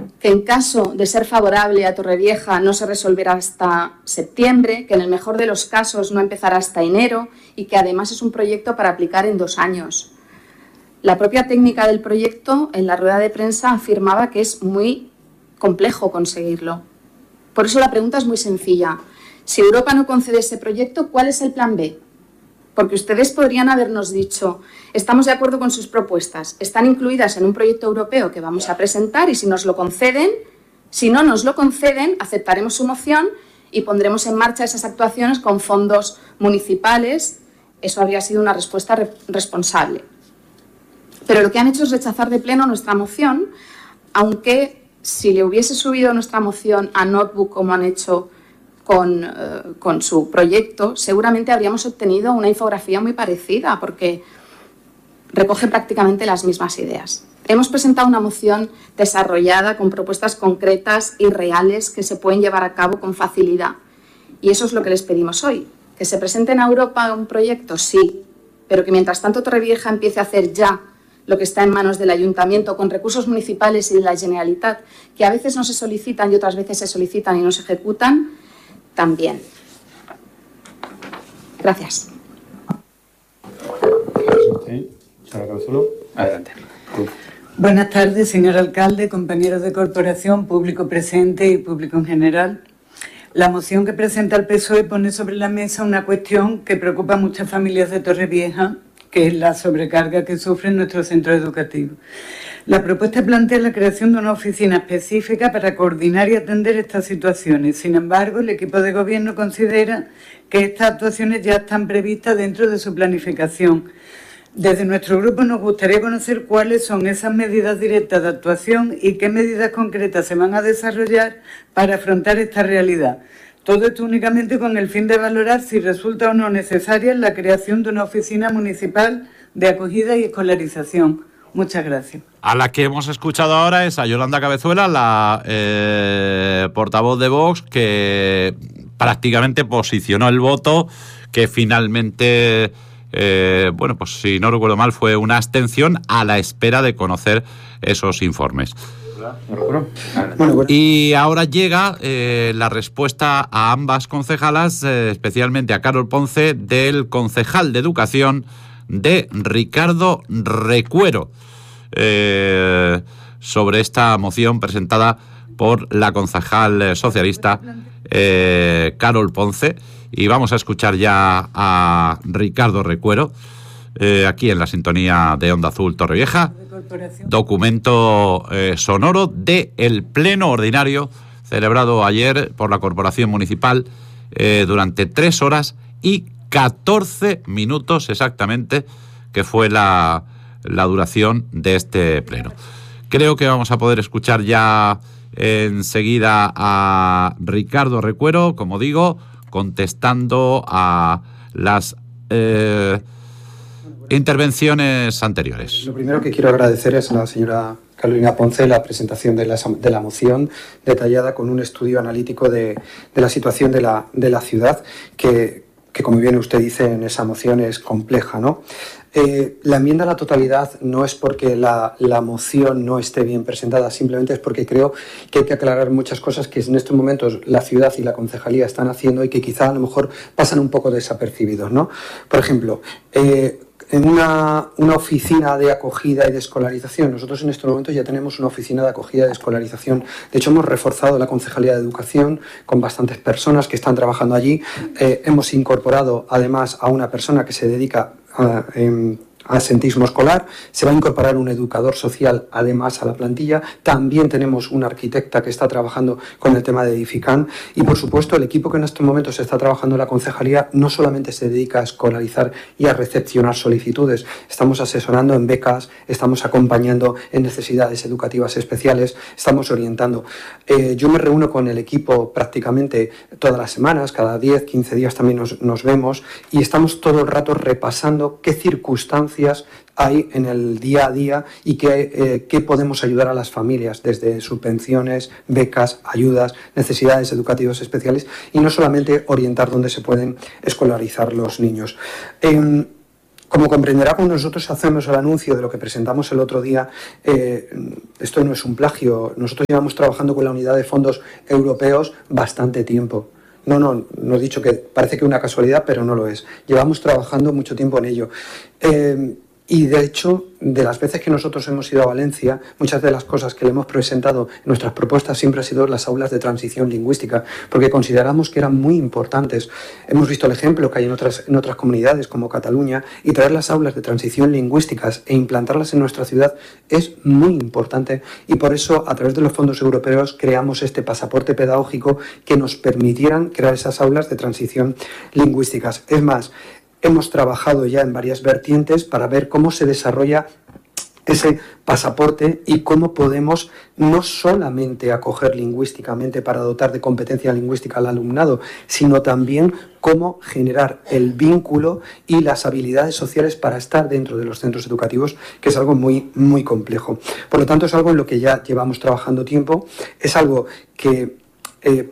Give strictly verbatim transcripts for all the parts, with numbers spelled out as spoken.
que en caso de ser favorable a Torrevieja no se resolverá hasta septiembre, que en el mejor de los casos no empezará hasta enero y que además es un proyecto para aplicar en dos años. La propia técnica del proyecto en la rueda de prensa afirmaba que es muy complejo conseguirlo. Por eso la pregunta es muy sencilla. Si Europa no concede ese proyecto, ¿cuál es el plan B? Porque ustedes podrían habernos dicho, estamos de acuerdo con sus propuestas, están incluidas en un proyecto europeo que vamos a presentar y si nos lo conceden, si no nos lo conceden, aceptaremos su moción y pondremos en marcha esas actuaciones con fondos municipales. Eso habría sido una respuesta re- responsable. Pero lo que han hecho es rechazar de pleno nuestra moción, aunque si le hubiese subido nuestra moción a Notebook como han hecho Con, uh, con su proyecto, seguramente habríamos obtenido una infografía muy parecida porque recoge prácticamente las mismas ideas. Hemos presentado una moción desarrollada con propuestas concretas y reales que se pueden llevar a cabo con facilidad. Y eso es lo que les pedimos hoy. ¿Que se presente en Europa un proyecto? Sí, pero que mientras tanto Torrevieja empiece a hacer ya lo que está en manos del Ayuntamiento con recursos municipales y de la Generalitat, que a veces no se solicitan y otras veces se solicitan y no se ejecutan, también. Gracias. Sí, señora Cabezuelo. Adelante. Buenas tardes, señor alcalde, compañeros de corporación, público presente y público en general. La moción que presenta el P S O E pone sobre la mesa una cuestión que preocupa a muchas familias de Torrevieja, que es la sobrecarga que sufre nuestro centro educativo. La propuesta plantea la creación de una oficina específica para coordinar y atender estas situaciones. Sin embargo, el equipo de gobierno considera que estas actuaciones ya están previstas dentro de su planificación. Desde nuestro grupo nos gustaría conocer cuáles son esas medidas directas de actuación y qué medidas concretas se van a desarrollar para afrontar esta realidad. Todo esto únicamente con el fin de valorar si resulta o no necesaria la creación de una oficina municipal de acogida y escolarización. Muchas gracias. A la que hemos escuchado ahora es a Yolanda Cabezuela, la eh, portavoz de Vox, que prácticamente posicionó el voto, que finalmente, eh, bueno, pues si no recuerdo mal, fue una abstención a la espera de conocer esos informes. Y ahora llega eh, la respuesta a ambas concejalas, eh, especialmente a Carol Ponce, del concejal de Educación, de Ricardo Recuero, eh, sobre esta moción presentada por la concejal socialista eh, Carol Ponce. Y vamos a escuchar ya a Ricardo Recuero, eh, aquí en la sintonía de Onda Azul Torrevieja, documento eh, sonoro del pleno ordinario celebrado ayer por la Corporación Municipal eh, durante tres horas y catorce minutos exactamente, que fue la, la duración de este pleno. Creo que vamos a poder escuchar ya enseguida a Ricardo Recuero, como digo, contestando a las eh, intervenciones anteriores. Lo primero que quiero agradecer es a la señora Carolina Ponce la presentación de la, de la moción detallada con un estudio analítico de, de la situación de la, de la ciudad que, que, como bien usted dice en esa moción, es compleja, ¿no? Eh, la enmienda a la totalidad no es porque la, la moción no esté bien presentada, simplemente es porque creo que hay que aclarar muchas cosas que en estos momentos la ciudad y la concejalía están haciendo y que quizá a lo mejor pasan un poco desapercibidos, ¿no? Por ejemplo, eh, en una, una oficina de acogida y de escolarización, nosotros en estos momentos ya tenemos una oficina de acogida y de escolarización. De hecho, hemos reforzado la Concejalía de Educación con bastantes personas que están trabajando allí. Eh, hemos incorporado además a una persona que se dedica a, en, asentismo escolar, se va a incorporar un educador social además a la plantilla, también tenemos una arquitecta que está trabajando con el tema de Edifican y por supuesto el equipo que en estos momentos está trabajando en la concejalía no solamente se dedica a escolarizar y a recepcionar solicitudes, estamos asesorando en becas, estamos acompañando en necesidades educativas especiales, estamos orientando. Eh, yo me reúno con el equipo prácticamente todas las semanas, cada diez, quince días también nos, nos vemos y estamos todo el rato repasando qué circunstancias hay en el día a día y qué, eh, qué podemos ayudar a las familias, desde subvenciones, becas, ayudas, necesidades educativas especiales y no solamente orientar dónde se pueden escolarizar los niños. Eh, Como comprenderá, cuando nosotros hacemos el anuncio de lo que presentamos el otro día, eh, esto no es un plagio. Nosotros llevamos trabajando con la unidad de fondos europeos bastante tiempo. No, no, no he dicho que parece que una casualidad, pero no lo es. Llevamos trabajando mucho tiempo en ello. Eh, Y, de hecho, de las veces que nosotros hemos ido a Valencia, muchas de las cosas que le hemos presentado en nuestras propuestas siempre han sido las aulas de transición lingüística, porque consideramos que eran muy importantes. Hemos visto el ejemplo que hay en otras, en otras comunidades, como Cataluña, y traer las aulas de transición lingüísticas e implantarlas en nuestra ciudad es muy importante, y por eso, a través de los fondos europeos, creamos este pasaporte pedagógico que nos permitieran crear esas aulas de transición lingüísticas. Es más, hemos trabajado ya en varias vertientes para ver cómo se desarrolla ese pasaporte y cómo podemos no solamente acoger lingüísticamente para dotar de competencia lingüística al alumnado, sino también cómo generar el vínculo y las habilidades sociales para estar dentro de los centros educativos, que es algo muy, muy complejo. Por lo tanto, es algo en lo que ya llevamos trabajando tiempo, es algo que... Eh,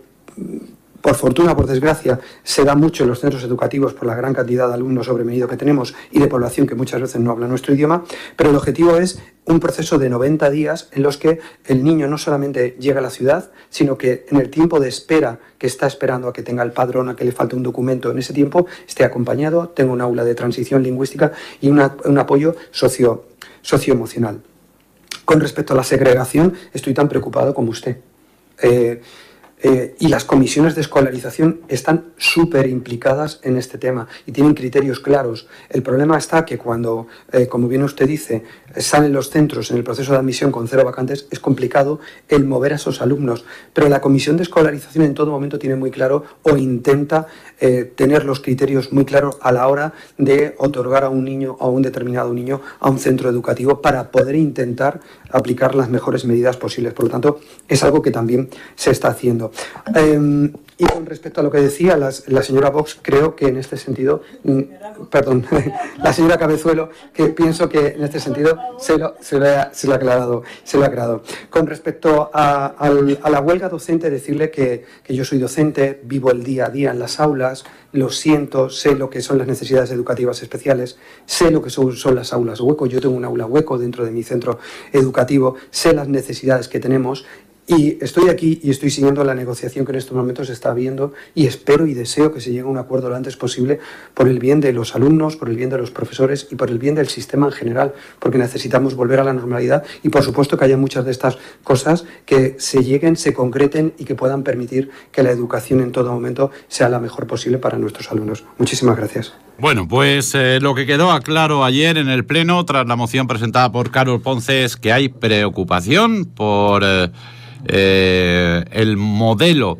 por fortuna o por desgracia, se da mucho en los centros educativos por la gran cantidad de alumnos sobrevenido que tenemos y de población que muchas veces no habla nuestro idioma, pero el objetivo es un proceso de noventa días en los que el niño no solamente llega a la ciudad, sino que en el tiempo de espera que está esperando a que tenga el padrón, a que le falte un documento, en ese tiempo esté acompañado, tenga un aula de transición lingüística y una, un apoyo socio, socioemocional. Con respecto a la segregación, estoy tan preocupado como usted. Eh, Eh, y las comisiones de escolarización están súper implicadas en este tema y tienen criterios claros. El problema está que cuando, eh, como bien usted dice, salen los centros en el proceso de admisión con cero vacantes, es complicado el mover a esos alumnos. Pero la comisión de escolarización en todo momento tiene muy claro o intenta eh, tener los criterios muy claros a la hora de otorgar a un niño o a un determinado niño a un centro educativo para poder intentar aplicar las mejores medidas posibles. Por lo tanto, es algo que también se está haciendo. Eh, y con respecto a lo que decía las, la señora Vox, creo que en este sentido, mm, perdón, la señora Cabezuelo, que pienso que en este sentido se lo, se lo, ha, se lo ha aclarado, se lo ha aclarado. Con respecto a, a, a la huelga docente, decirle que, que yo soy docente, vivo el día a día en las aulas, lo siento, sé lo que son las necesidades educativas especiales, sé lo que son, son las aulas hueco, yo tengo un aula hueco dentro de mi centro educativo, sé las necesidades que tenemos. Y estoy aquí y estoy siguiendo la negociación que en estos momentos se está habiendo y espero y deseo que se llegue a un acuerdo lo antes posible por el bien de los alumnos, por el bien de los profesores y por el bien del sistema en general, porque necesitamos volver a la normalidad y por supuesto que haya muchas de estas cosas que se lleguen, se concreten y que puedan permitir que la educación en todo momento sea la mejor posible para nuestros alumnos. Muchísimas gracias. Bueno, pues eh, lo que quedó claro ayer en el Pleno, tras la moción presentada por Carol Ponce, es que hay preocupación por... Eh, Eh, el modelo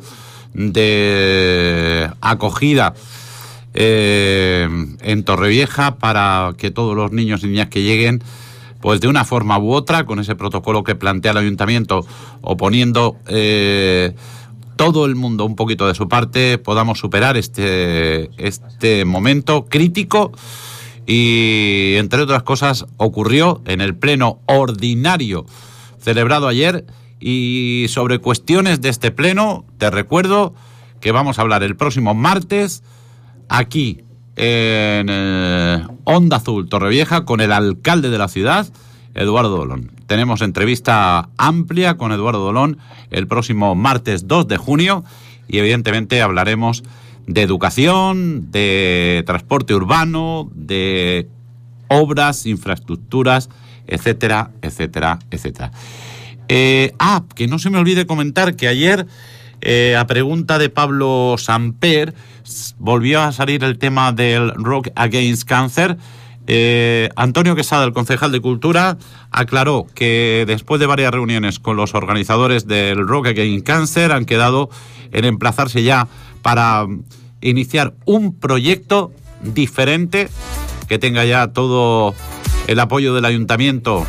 de acogida eh, en Torrevieja para que todos los niños y niñas que lleguen, pues de una forma u otra, con ese protocolo que plantea el ayuntamiento, o poniendo eh, todo el mundo un poquito de su parte, podamos superar este, este momento crítico. Y entre otras cosas ocurrió en el pleno ordinario celebrado ayer. Y sobre cuestiones de este pleno, te recuerdo que vamos a hablar el próximo martes aquí en eh, Onda Azul Torrevieja con el alcalde de la ciudad, Eduardo Dolón. Tenemos entrevista amplia con Eduardo Dolón el próximo martes dos de junio y evidentemente hablaremos de educación, de transporte urbano, de obras, infraestructuras, etcétera, etcétera, etcétera. Eh, ah, que no se me olvide comentar que ayer, eh, a pregunta de Pablo Samper, volvió a salir el tema del Rock Against Cancer. Eh, Antonio Quesada, el concejal de Cultura, aclaró que después de varias reuniones con los organizadores del Rock Against Cancer han quedado en emplazarse ya para iniciar un proyecto diferente que tenga ya todo el apoyo del ayuntamiento,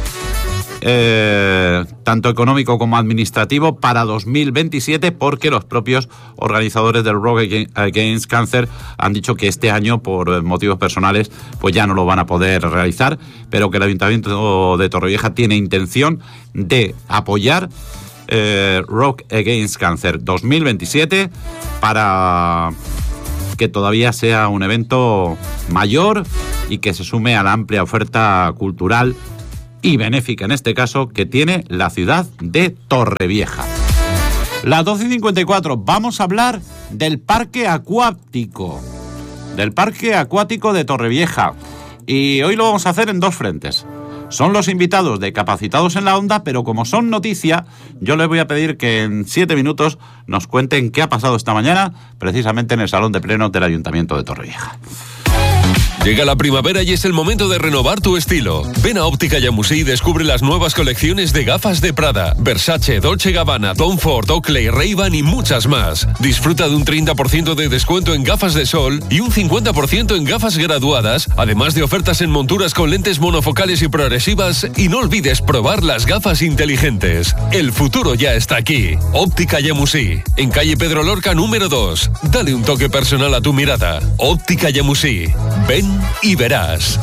Eh, tanto económico como administrativo, para dos mil veintisiete, porque los propios organizadores del Rock Against Cancer han dicho que este año, por motivos personales, pues ya no lo van a poder realizar, pero que el Ayuntamiento de Torrevieja tiene intención de apoyar eh, Rock Against Cancer dos mil veintisiete para que todavía sea un evento mayor y que se sume a la amplia oferta cultural y benéfica, en este caso, que tiene la ciudad de Torrevieja. Las doce y cincuenta y cuatro, vamos a hablar del parque acuático, del parque acuático de Torrevieja. Y hoy lo vamos a hacer en dos frentes. Son los invitados de Capacitados en la Onda, pero como son noticia, yo les voy a pedir que en siete minutos nos cuenten qué ha pasado esta mañana, precisamente en el Salón de Plenos del Ayuntamiento de Torrevieja. Llega la primavera y es el momento de renovar tu estilo. Ven a Óptica Yamusí y descubre las nuevas colecciones de gafas de Prada, Versace, Dolce Gabbana, Tom Ford, Oakley, Ray-Ban y muchas más. Disfruta de un treinta por ciento de descuento en gafas de sol y un cincuenta por ciento en gafas graduadas, además de ofertas en monturas con lentes monofocales y progresivas. Y no olvides probar las gafas inteligentes. El futuro ya está aquí. Óptica Yamusí, en calle Pedro Lorca número dos. Dale un toque personal a tu mirada. Óptica Yamusí. Ven y verás.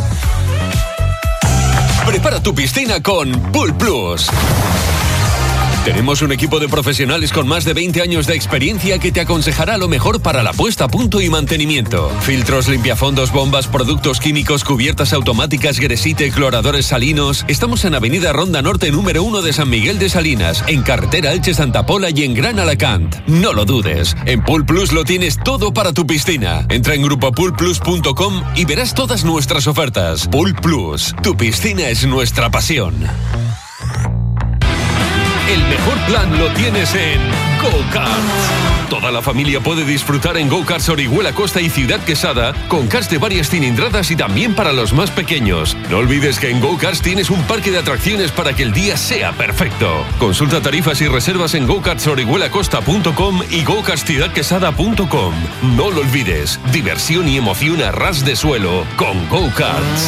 Prepara tu piscina con Pool Plus. Tenemos un equipo de profesionales con más de veinte años de experiencia que te aconsejará lo mejor para la puesta a punto y mantenimiento. Filtros, limpiafondos, bombas, productos químicos, cubiertas automáticas, gresite, cloradores salinos. Estamos en Avenida Ronda Norte número uno de San Miguel de Salinas, en carretera Elche-Santa Pola y en Gran Alacant. No lo dudes, en Pool Plus lo tienes todo para tu piscina. Entra en grupo pool plus punto com y verás todas nuestras ofertas. Pool Plus, tu piscina es nuestra pasión. El mejor plan lo tienes en Go-Karts. Toda la familia puede disfrutar en Go-Karts Orihuela Costa y Ciudad Quesada con karts de varias cilindradas y también para los más pequeños. No olvides que en Go-Karts tienes un parque de atracciones para que el día sea perfecto. Consulta tarifas y reservas en go karts orihuela costa punto com y go karts ciudad quesada punto com. No lo olvides, diversión y emoción a ras de suelo con Go-Karts.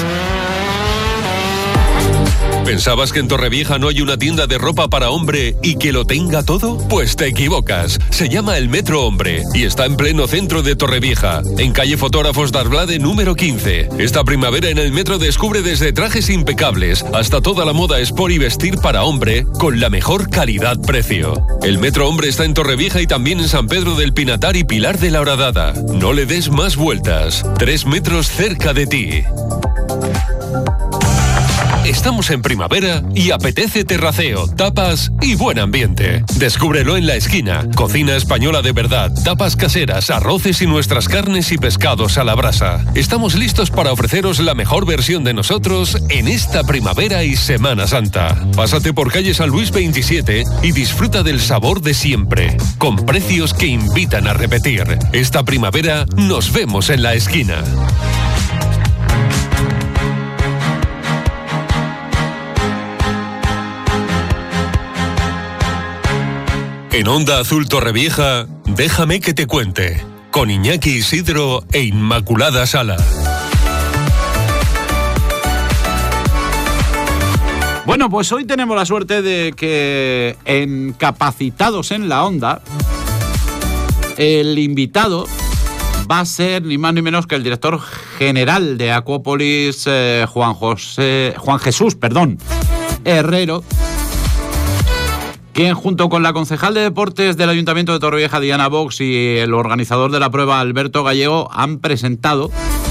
¿Pensabas que en Torrevieja no hay una tienda de ropa para hombre y que lo tenga todo? Pues te equivocas. Se llama El Metro Hombre y está en pleno centro de Torrevieja, en calle Fotógrafos d'Arblade número quince. Esta primavera en el Metro descubre desde trajes impecables hasta toda la moda sport y vestir para hombre con la mejor calidad-precio. El Metro Hombre está en Torrevieja y también en San Pedro del Pinatar y Pilar de la Horadada. No le des más vueltas. Tres metros cerca de ti. Estamos en primavera y apetece terraceo, tapas y buen ambiente. Descúbrelo en La Esquina. Cocina española de verdad, tapas caseras, arroces y nuestras carnes y pescados a la brasa. Estamos listos para ofreceros la mejor versión de nosotros en esta primavera y Semana Santa. Pásate por calle San Luis veintisiete y disfruta del sabor de siempre, con precios que invitan a repetir. Esta primavera nos vemos en La Esquina. En Onda Azul Torrevieja, déjame que te cuente, con Iñaki Isidro e Inmaculada Sala. Bueno, pues hoy tenemos la suerte de que en Capacitados en la Onda, el invitado va a ser ni más ni menos que el director general de Acuópolis, eh, Juan José, Juan Jesús, perdón, Herrero, quien junto con la concejal de deportes del Ayuntamiento de Torrevieja, Diana Box, y el organizador de la prueba, Alberto Gallego, han presentado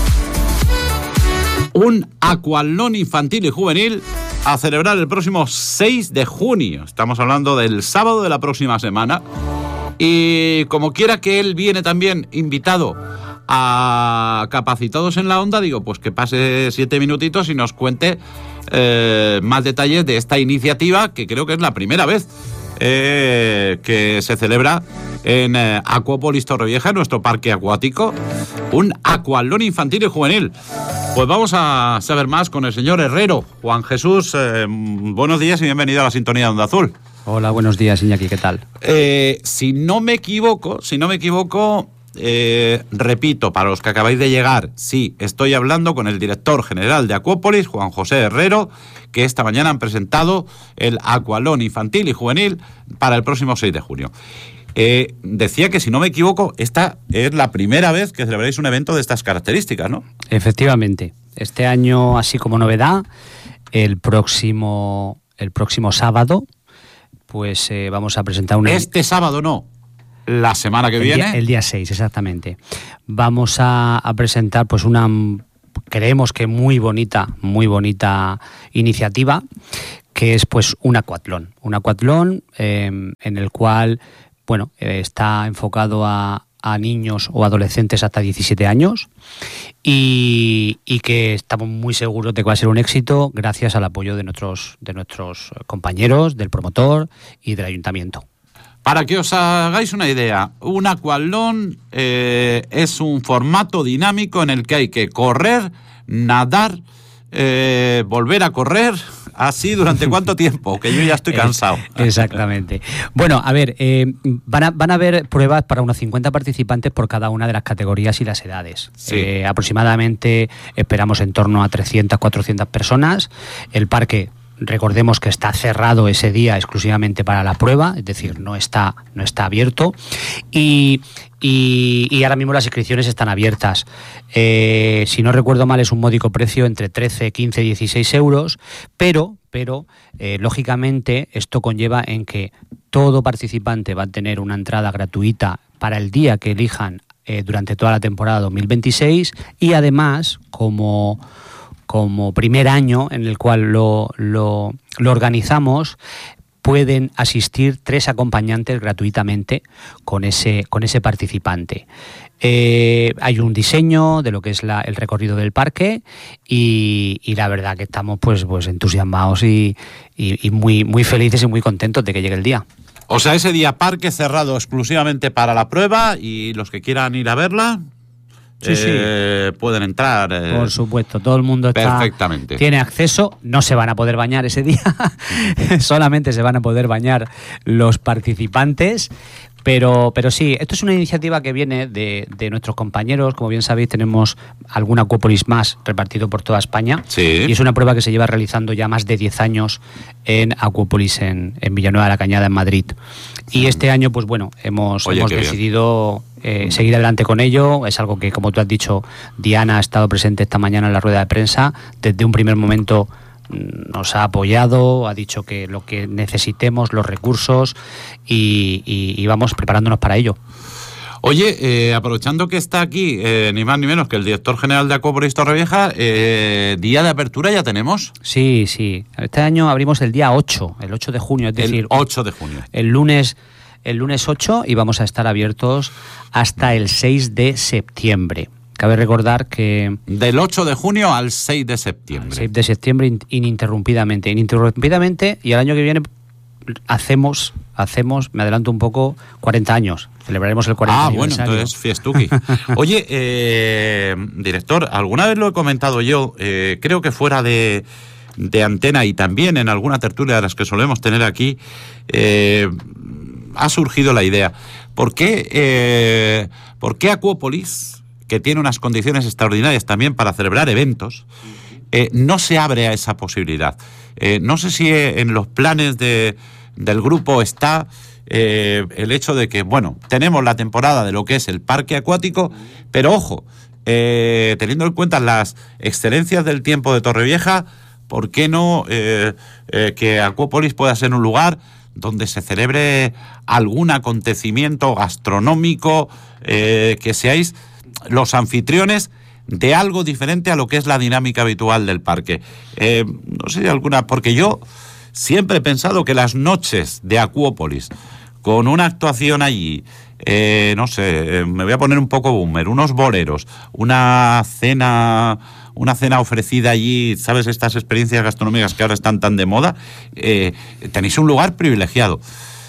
un aquatlón infantil y juvenil a celebrar el próximo seis de junio. Estamos hablando del sábado de la próxima semana. Y como quiera que él viene también invitado a Capacitados en la Onda, digo, pues que pase siete minutitos y nos cuente eh, más detalles de esta iniciativa, que creo que es la primera vez eh, que se celebra en eh, Acuópolis Torrevieja, en nuestro parque acuático, un aquatlón infantil y juvenil. Pues vamos a saber más con el señor Herrero. Juan Jesús, eh, buenos días y bienvenido a la sintonía de Onda Azul. Hola, buenos días, Iñaki, ¿qué tal? Eh, si no me equivoco, si no me equivoco, eh, repito, para los que acabáis de llegar, sí, estoy hablando con el director general de Acuópolis, Juan José Herrero, que esta mañana han presentado el aquatlón infantil y juvenil para el próximo seis de junio. Eh, decía que, si no me equivoco, esta es la primera vez que celebráis un evento de estas características, ¿no? Efectivamente. Este año, así como novedad, el próximo, el próximo sábado, pues eh, vamos a presentar un... Este sábado no. La semana que el viene. Día, el día seis, exactamente. Vamos a, a presentar pues una, creemos que muy bonita, muy bonita iniciativa, que es pues un acuatlón. Un acuatlón eh, en el cual, bueno, eh, está enfocado a a niños o adolescentes hasta diecisiete años y, y que estamos muy seguros de que va a ser un éxito gracias al apoyo de nuestros, de nuestros compañeros, del promotor y del ayuntamiento. Para que os hagáis una idea, un aquatlón eh, es un formato dinámico en el que hay que correr, nadar, eh, volver a correr, así durante cuánto tiempo, que yo ya estoy cansado. Exactamente. Bueno, a ver, eh, van, a, van a haber pruebas para unos cincuenta participantes por cada una de las categorías y las edades. Sí. Eh, aproximadamente esperamos en torno a trescientas, cuatrocientas personas. El parque, recordemos que está cerrado ese día exclusivamente para la prueba, es decir, no está, no está abierto. Y, y, y ahora mismo las inscripciones están abiertas. Eh, si no recuerdo mal, es un módico precio entre trece, quince, dieciséis euros, pero, pero eh, lógicamente esto conlleva en que todo participante va a tener una entrada gratuita para el día que elijan eh, durante toda la temporada dos mil veintiséis y además, como... como primer año en el cual lo, lo, lo organizamos, pueden asistir tres acompañantes gratuitamente con ese, con ese participante. Eh, hay un diseño de lo que es la, el recorrido del parque y, y la verdad que estamos pues, pues entusiasmados y, y, y muy, muy felices y muy contentos de que llegue el día. O sea, ese día parque cerrado exclusivamente para la prueba y los que quieran ir a verla... Sí, eh, sí. pueden entrar. Eh, Por supuesto, todo el mundo está, perfectamente. Tiene acceso, no se van a poder bañar ese día, solamente se van a poder bañar los participantes. Pero, pero sí, esto es una iniciativa que viene de, de nuestros compañeros. Como bien sabéis, tenemos algún Acuópolis más repartido por toda España. Sí. Y es una prueba que se lleva realizando ya más de diez años en Acuópolis, en, en Villanueva de la Cañada, en Madrid. Y este año, pues bueno, hemos, Oye, hemos decidido eh, seguir adelante con ello. Es algo que, como tú has dicho, Diana ha estado presente esta mañana en la rueda de prensa. Desde un primer momento nos ha apoyado, ha dicho que lo que necesitemos, los recursos, y, y, y vamos preparándonos para ello. Oye, eh, aprovechando que está aquí, eh, ni más ni menos que el director general de Acuópolis Torrevieja, eh, ¿día de apertura ya tenemos? Sí, sí. Este año abrimos el día ocho, el ocho de junio, es decir... El ocho de junio. El lunes, el lunes ocho, y vamos a estar abiertos hasta el seis de septiembre. Cabe recordar que... Del ocho de junio al seis de septiembre. seis de septiembre ininterrumpidamente. Ininterrumpidamente, y el año que viene hacemos, hacemos, me adelanto un poco, cuarenta años. Celebraremos el cuarenta Ah, aniversario. bueno, entonces fiestuki. Oye, eh, director, alguna vez lo he comentado yo, eh, creo que fuera de, de antena y también en alguna tertulia de las que solemos tener aquí, eh, ha surgido la idea. ¿Por qué, eh, ¿por qué Acuópolis, que tiene unas condiciones extraordinarias también para celebrar eventos, eh, no se abre a esa posibilidad? Eh, no sé si en los planes de, del grupo está eh, el hecho de que, bueno, tenemos la temporada de lo que es el parque acuático, pero ojo, eh, teniendo en cuenta las excelencias del tiempo de Torrevieja, ¿por qué no eh, eh, que Acuópolis pueda ser un lugar donde se celebre algún acontecimiento gastronómico, eh, que seáis los anfitriones de algo diferente a lo que es la dinámica habitual del parque? Eh, no sé si alguna, porque yo siempre he pensado que las noches de Acuópolis, con una actuación allí, eh, no sé, me voy a poner un poco boomer, unos boleros, una cena, una cena ofrecida allí, ¿sabes? Estas experiencias gastronómicas que ahora están tan de moda, eh, tenéis un lugar privilegiado,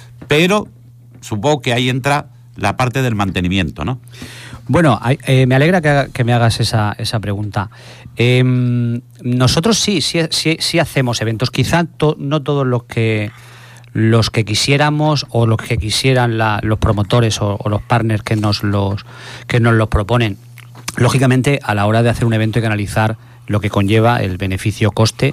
pero supongo que ahí entra la parte del mantenimiento, ¿no? Bueno, eh, me alegra que, que me hagas esa, esa pregunta. Eh, nosotros sí, sí, sí, sí hacemos eventos, quizá to, no todos los que los que quisiéramos o los que quisieran la, los promotores o, o los partners que nos los que nos los proponen. Lógicamente, a la hora de hacer un evento hay que analizar lo que conlleva el beneficio-coste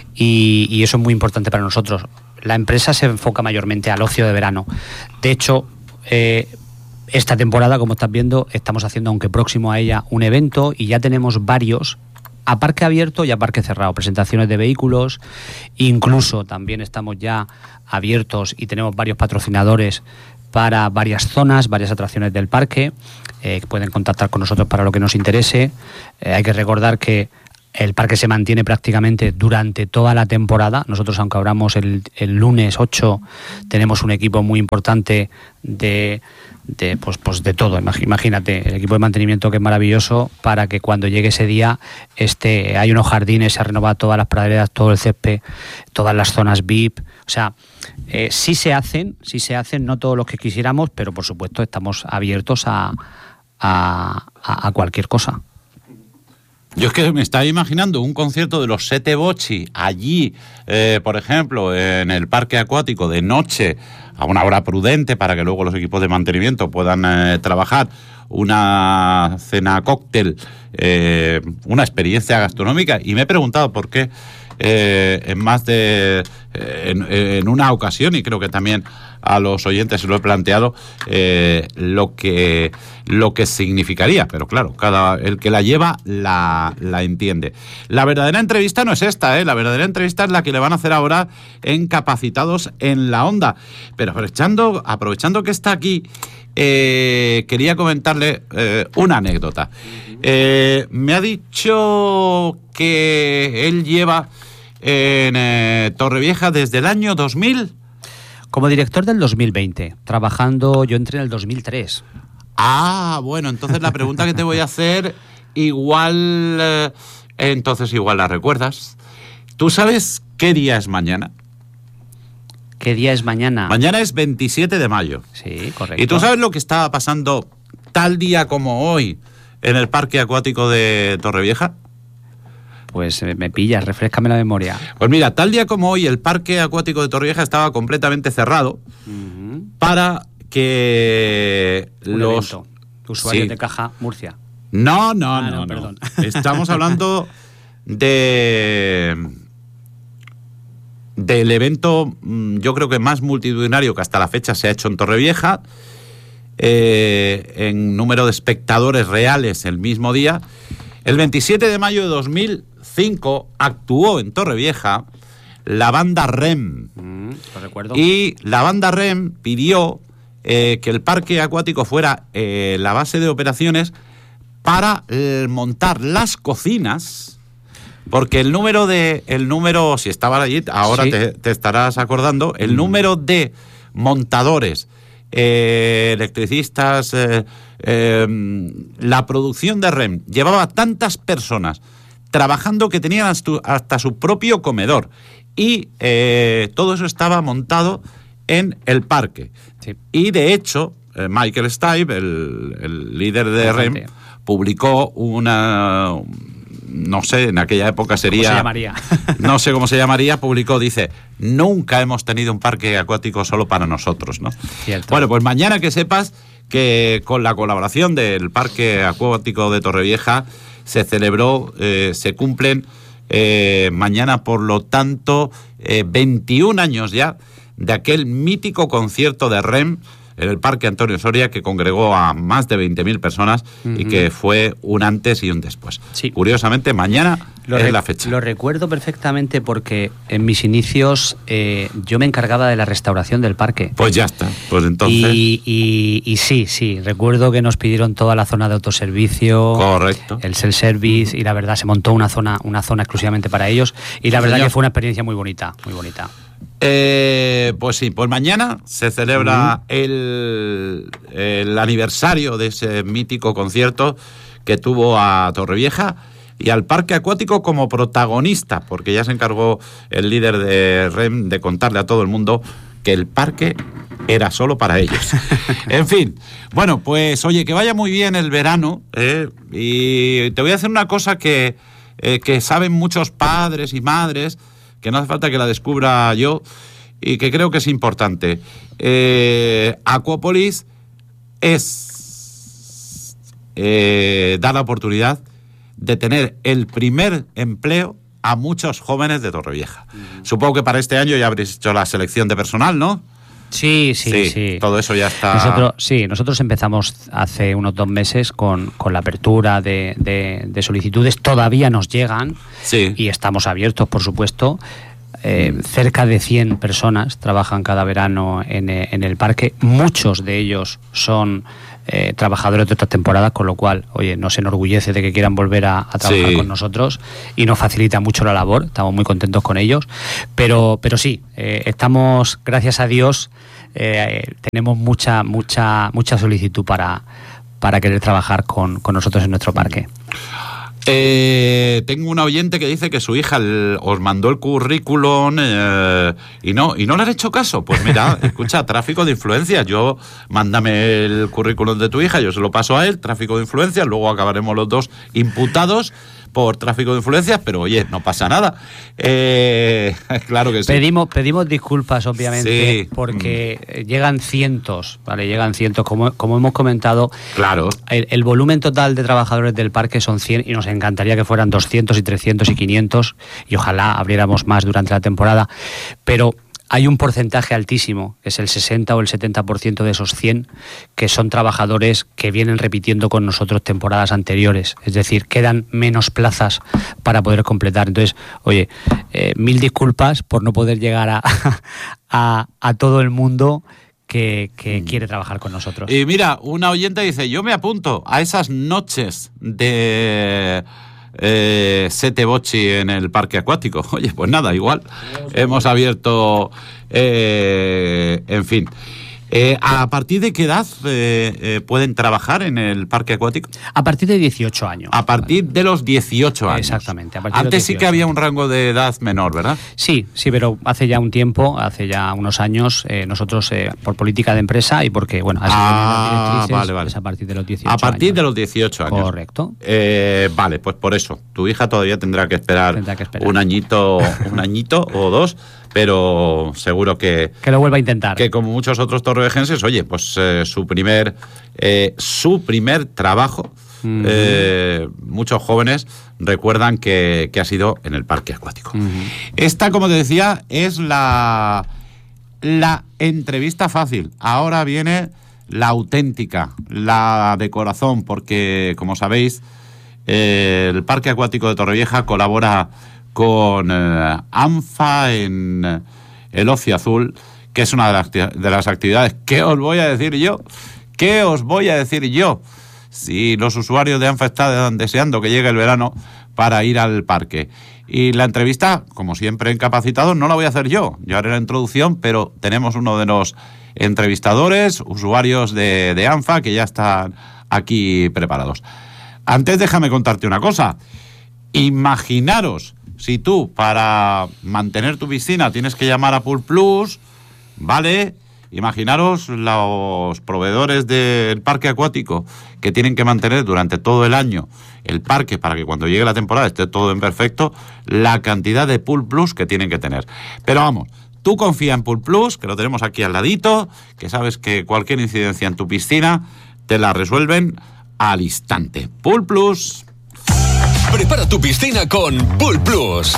y, y eso es muy importante para nosotros. La empresa se enfoca mayormente al ocio de verano. De hecho, eh, esta temporada, como estás viendo, estamos haciendo, aunque próximo a ella, un evento y ya tenemos varios a parque abierto y a parque cerrado, presentaciones de vehículos, incluso también estamos ya abiertos y tenemos varios patrocinadores para varias zonas, varias atracciones del parque. Eh, pueden contactar con nosotros para lo que nos interese. Eh, hay que recordar que el parque se mantiene prácticamente durante toda la temporada. Nosotros, aunque abramos el, el lunes ocho, tenemos un equipo muy importante de, de, pues, pues de todo. Imagínate, el equipo de mantenimiento, que es maravilloso, para que cuando llegue ese día este, hay unos jardines, se renueva todas las praderas, todo el césped, todas las zonas V I P. O sea, eh, sí se hacen, sí se hacen, no todos los que quisiéramos, pero por supuesto estamos abiertos a, a, a cualquier cosa. Yo es que me estaba imaginando un concierto de los Sete Bocci allí, eh, por ejemplo, en el parque acuático de noche, a una hora prudente para que luego los equipos de mantenimiento puedan eh, trabajar, una cena cóctel, eh, una experiencia gastronómica. Y me he preguntado por qué eh, en más de... Eh, en, en una ocasión, y creo que también a los oyentes se lo he planteado, eh, lo que lo que significaría, pero claro, cada el que la lleva la, la entiende. La verdadera entrevista no es esta, ¿eh? La verdadera entrevista es la que le van a hacer ahora en Capacitados en la Onda. Pero aprovechando, aprovechando que está aquí, eh, quería comentarle eh, una anécdota. Eh, me ha dicho que él lleva en eh, Torrevieja desde el año dos mil. Como director del dos mil veinte, trabajando, yo entré en el dos mil tres. Ah, bueno, entonces la pregunta que te voy a hacer, igual, eh, entonces igual la recuerdas. ¿Tú sabes qué día es mañana? ¿Qué día es mañana? Mañana es veintisiete de mayo. Sí, correcto. ¿Y tú sabes lo que estaba pasando tal día como hoy en el parque acuático de Torrevieja? Pues me pillas, refréscame la memoria. Pues mira, tal día como hoy el parque acuático de Torrevieja estaba completamente cerrado uh-huh. para que Un los evento. Usuarios sí. de Caja Murcia. No, no, ah, no, no, no. Perdón. Estamos hablando de del evento, yo creo que más multitudinario que hasta la fecha se ha hecho en Torrevieja, eh, en número de espectadores reales el mismo día. El veintisiete de mayo de dos mil cinco actuó en Torrevieja la banda R E M. Mm, lo recuerdo. Y la banda R E M pidió eh, que el parque acuático fuera eh, la base de operaciones para eh, montar las cocinas, porque el número de, el número, si estabas allí, ahora sí. te, te estarás acordando, el mm. número de montadores, eh, electricistas, eh, eh, la producción de R E M llevaba tantas personas trabajando que tenían hasta, hasta su propio comedor, y eh, todo eso estaba montado en el parque. Sí. Y de hecho, eh, Michael Stipe, el, el líder de R E M, publicó una, no sé, en aquella época sería... ¿Cómo se llamaría? No sé cómo se llamaría, publicó, dice, nunca hemos tenido un parque acuático solo para nosotros, ¿no? Cierto. Bueno, pues mañana que sepas que con la colaboración del Parque Acuático de Torrevieja se celebró, eh, se cumplen eh, mañana, por lo tanto, eh, veintiún años ya de aquel mítico concierto de R E M en el Parque Antonio Soria, que congregó a más de veinte mil personas uh-huh. y que fue un antes y un después. Sí. Curiosamente, mañana lo es re- la fecha. Lo recuerdo perfectamente porque en mis inicios eh, yo me encargaba de la restauración del parque. Pues ya está, pues entonces... Y, y, y sí, sí, recuerdo que nos pidieron toda la zona de autoservicio. Correcto. El self-service, y la verdad se montó una zona, una zona exclusivamente para ellos, y la sí, verdad señor. que fue una experiencia muy bonita, muy bonita. Eh, pues sí, pues mañana se celebra uh-huh. el, el aniversario de ese mítico concierto que tuvo a Torrevieja y al parque acuático como protagonista, porque ya se encargó el líder de R E M de contarle a todo el mundo que el parque era solo para ellos. En fin, bueno, pues oye, que vaya muy bien el verano, ¿eh? Y te voy a hacer una cosa que, eh, que saben muchos padres y madres, que no hace falta que la descubra yo, y que creo que es importante. Eh, Aquapolis es eh, dar la oportunidad de tener el primer empleo a muchos jóvenes de Torrevieja. Uh-huh. Supongo que para este año ya habréis hecho la selección de personal, ¿no? Sí, sí, sí, sí. Todo eso ya está... Nosotros, sí, nosotros empezamos hace unos dos meses con, con la apertura de, de, de solicitudes. Todavía nos llegan, sí. y estamos abiertos, por supuesto. Eh, cerca de cien personas trabajan cada verano en, en el parque. Muchos de ellos son eh, trabajadores de otras temporadas, con lo cual, oye, nos enorgullece de que quieran volver a, a trabajar sí. con nosotros y nos facilita mucho la labor. Estamos muy contentos con ellos. Pero, pero sí, eh, estamos, gracias a Dios, eh, tenemos mucha, mucha, mucha solicitud para, para querer trabajar con, con nosotros en nuestro parque. Eh, tengo una oyente que dice que su hija el, os mandó el currículum eh, y no y no le han hecho caso. Pues mira, escucha, tráfico de influencias. Yo, mándame el currículum de tu hija, yo se lo paso a él, tráfico de influencias, luego acabaremos los dos imputados por tráfico de influencias, pero oye, no pasa nada. Eh, claro que sí. Pedimos, pedimos disculpas, obviamente, sí. porque mm. llegan cientos, ¿vale? Llegan cientos, como, como hemos comentado. Claro. El, el volumen total de trabajadores del parque son cien y nos encantaría que fueran doscientos y trescientos y quinientos y ojalá abriéramos más durante la temporada, pero hay un porcentaje altísimo, que es el sesenta o el setenta por ciento de esos cien, que son trabajadores que vienen repitiendo con nosotros temporadas anteriores. Es decir, quedan menos plazas para poder completar. Entonces, oye, eh, mil disculpas por no poder llegar a, a, a todo el mundo que, que quiere trabajar con nosotros. Y mira, una oyente dice, yo me apunto a esas noches de... Eh, Sete Bocci en el parque acuático. Oye, pues nada, igual hemos abierto eh, en fin. Eh, ¿A partir de qué edad eh, eh, pueden trabajar en el parque acuático? A partir de dieciocho años. A partir de los dieciocho años. Exactamente. A partir Antes de los dieciocho. Sí que había un rango de edad menor, ¿verdad? Sí, sí, pero hace ya un tiempo, hace ya unos años, eh, nosotros, eh, por política de empresa y porque, bueno, así ah, vale, vale. es a partir de los dieciocho años. A partir años. de los dieciocho años. Correcto. Eh, vale, pues por eso. Tu hija todavía tendrá que esperar, tendrá que esperar. un añito, un añito o dos. Pero seguro que... Que lo vuelva a intentar. Que como muchos otros torrevejenses, oye, pues eh, su primer eh, su primer trabajo, uh-huh. eh, muchos jóvenes recuerdan que, que ha sido en el parque acuático. Uh-huh. Esta, como te decía, es la, la entrevista fácil. Ahora viene la auténtica, la de corazón, porque, como sabéis, eh, el parque acuático de Torrevieja colabora con eh, ANFA en eh, el Ocio Azul, que es una de las, de las actividades. ¿Qué os voy a decir yo? ¿Qué os voy a decir yo? Si los usuarios de ANFA están deseando que llegue el verano para ir al parque. Y la entrevista, como siempre en Capacitados, no la voy a hacer yo. Yo haré la introducción, pero tenemos uno de los entrevistadores, usuarios de, de ANFA, que ya están aquí preparados. Antes, déjame contarte una cosa. Imaginaros si tú, para mantener tu piscina, tienes que llamar a Pool Plus, ¿vale? Imaginaros los proveedores del parque acuático que tienen que mantener durante todo el año el parque para que cuando llegue la temporada esté todo en perfecto, la cantidad de Pool Plus que tienen que tener. Pero vamos, tú confía en Pool Plus, que lo tenemos aquí al ladito, que sabes que cualquier incidencia en tu piscina te la resuelven al instante. Pool Plus. Prepara tu piscina con Pool Plus.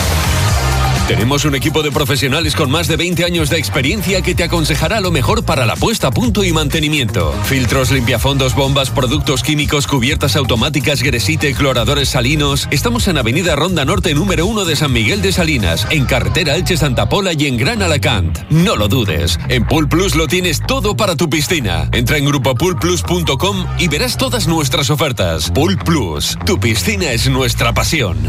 Tenemos un equipo de profesionales con más de veinte años de experiencia que te aconsejará lo mejor para la puesta a punto y mantenimiento. Filtros, limpiafondos, bombas, productos químicos, cubiertas automáticas, gresite, cloradores salinos. Estamos en Avenida Ronda Norte número uno de San Miguel de Salinas, en carretera Elche-Santa Pola y en Gran Alacant. No lo dudes, en Pool Plus lo tienes todo para tu piscina. Entra en grupo pool plus punto com y verás todas nuestras ofertas. Pool Plus, tu piscina es nuestra pasión.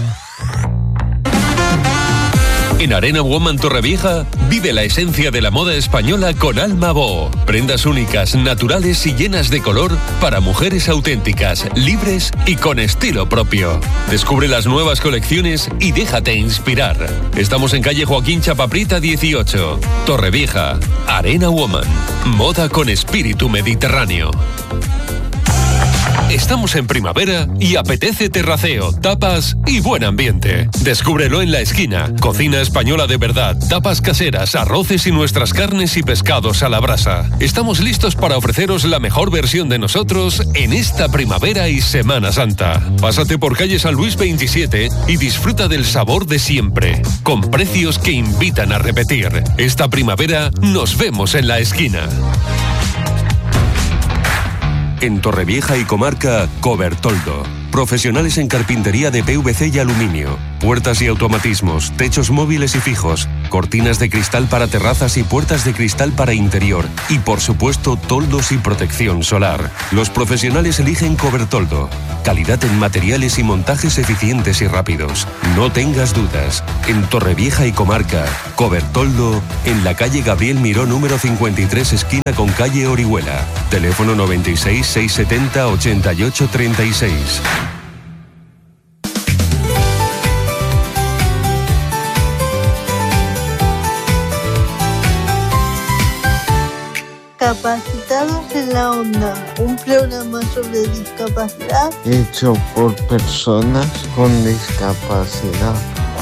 En Arena Woman Torrevieja, vive la esencia de la moda española con Alma Bo. Prendas únicas, naturales y llenas de color para mujeres auténticas, libres y con estilo propio. Descubre las nuevas colecciones y déjate inspirar. Estamos en calle Joaquín Chapaprita dieciocho, Torrevieja. Arena Woman, moda con espíritu mediterráneo. Estamos en primavera y apetece terraceo, tapas y buen ambiente. Descúbrelo en La Esquina. Cocina española de verdad, tapas caseras, arroces y nuestras carnes y pescados a la brasa. Estamos listos para ofreceros la mejor versión de nosotros en esta primavera y Semana Santa. Pásate por calle San Luis veintisiete y disfruta del sabor de siempre, con precios que invitan a repetir. Esta primavera nos vemos en La Esquina. En Torrevieja y comarca, Cobertoldo. Profesionales en carpintería de P V C y aluminio, puertas y automatismos, techos móviles y fijos, cortinas de cristal para terrazas y puertas de cristal para interior y, por supuesto, toldos y protección solar. Los profesionales eligen Cobertoldo. Calidad en materiales y montajes eficientes y rápidos. No tengas dudas. En Torrevieja y Comarca, Cobertoldo, en la calle Gabriel Miró número cincuenta y tres, esquina con calle Orihuela. Teléfono noventa y seis, seiscientos setenta, ochenta y ocho treinta y seis. Capacitados en la Onda, un programa sobre discapacidad hecho por personas con discapacidad.